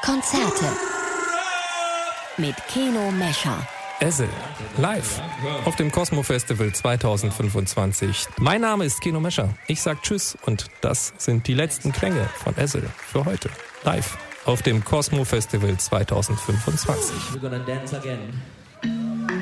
Konzerte mit Keno Mescher. Ezel, live auf dem Cosmo Festival 2025. Mein Name ist Keno Mescher. Ich sag Tschüss und das sind die letzten Klänge von Ezel für heute. Live auf dem Cosmo Festival 2025. We're gonna dance again.